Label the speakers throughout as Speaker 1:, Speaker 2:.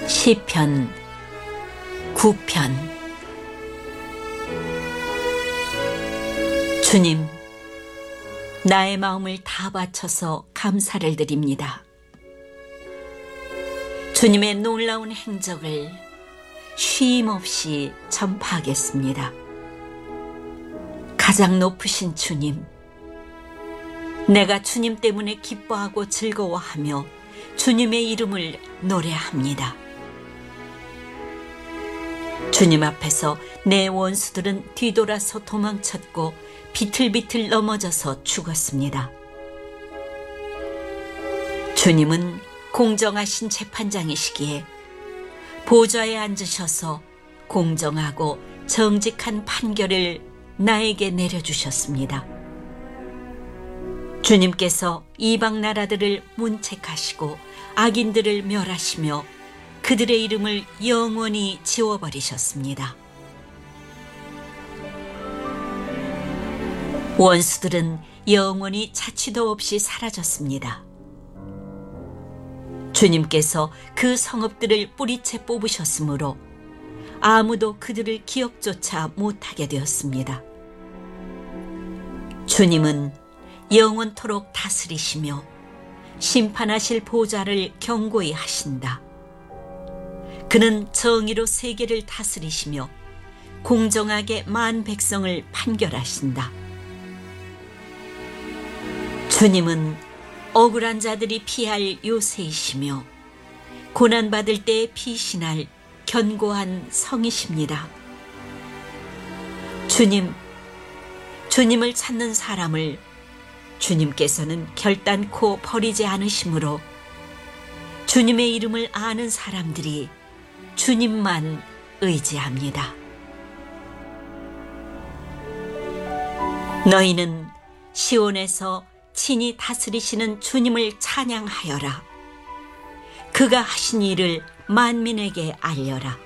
Speaker 1: 시편 9편. 주님, 나의 마음을 다 바쳐서 감사를 드립니다. 주님의 놀라운 행적을 쉼 없이 전파하겠습니다. 가장 높으신 주님, 내가 주님 때문에 기뻐하고 즐거워하며 주님의 이름을 노래합니다. 주님 앞에서 내 원수들은 뒤돌아서 도망쳤고 비틀비틀 넘어져서 죽었습니다. 주님은 공정하신 재판장이시기에 보좌에 앉으셔서 공정하고 정직한 판결을 나에게 내려주셨습니다. 주님께서 이방 나라들을 문책하시고 악인들을 멸하시며 그들의 이름을 영원히 지워버리셨습니다. 원수들은 영원히 자취도 없이 사라졌습니다. 주님께서 그 성읍들을 뿌리채 뽑으셨으므로 아무도 그들을 기억조차 못하게 되었습니다. 주님은 영원토록 다스리시며 심판하실 보좌를 견고히 하신다. 그는 정의로 세계를 다스리시며 공정하게 만 백성을 판결하신다. 주님은 억울한 자들이 피할 요새이시며 고난받을 때에 피신할 견고한 성이십니다. 주님을 찾는 사람을 주님께서는 결단코 버리지 않으시므로 주님의 이름을 아는 사람들이 주님만 의지합니다. 너희는 시온에서 친히 다스리시는 주님을 찬양하여라. 그가 하신 일을 만민에게 알려라.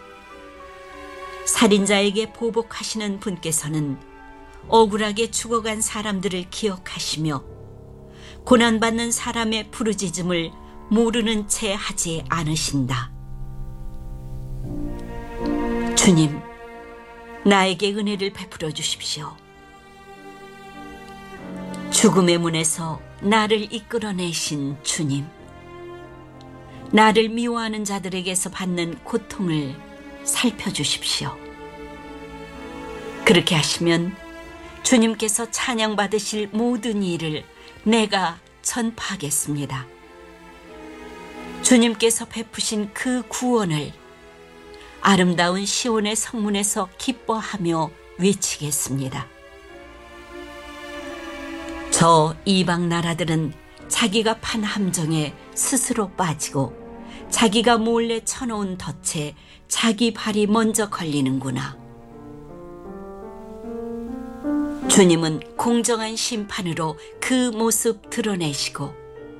Speaker 1: 살인자에게 보복하시는 분께서는 억울하게 죽어간 사람들을 기억하시며 고난받는 사람의 부르짖음을 모르는 채 하지 않으신다. 주님, 나에게 은혜를 베풀어 주십시오. 죽음의 문에서 나를 이끌어내신 주님, 나를 미워하는 자들에게서 받는 고통을 살펴주십시오. 그렇게 하시면 주님께서 찬양받으실 모든 일을 내가 전파하겠습니다. 주님께서 베푸신 그 구원을 아름다운 시온의 성문에서 기뻐하며 외치겠습니다. 저 이방 나라들은 자기가 판 함정에 스스로 빠지고 자기가 몰래 쳐놓은 덫에 자기 발이 먼저 걸리는구나. 주님은 공정한 심판으로 그 모습 드러내시고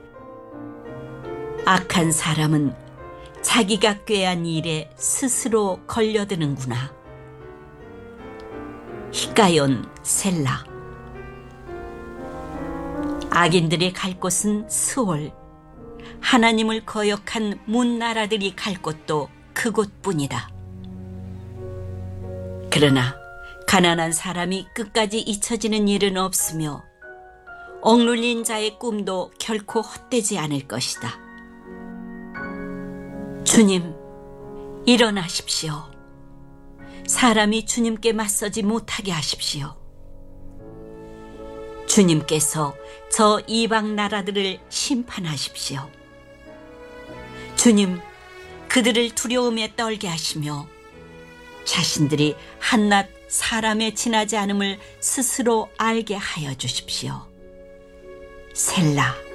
Speaker 1: 악한 사람은 자기가 꾀한 일에 스스로 걸려드는구나. 히가yon 셀라. 악인들이 갈 곳은 스올, 하나님을 거역한 문나라들이 갈 곳도 그곳뿐이다. 그러나 가난한 사람이 끝까지 잊혀지는 일은 없으며 억눌린 자의 꿈도 결코 헛되지 않을 것이다. 주님, 일어나십시오. 사람이 주님께 맞서지 못하게 하십시오. 주님께서 저 이방 나라들을 심판하십시오. 주님, 그들을 두려움에 떨게 하시며 자신들이 한낱 사람의 지나지 않음을 스스로 알게 하여 주십시오. 셀라.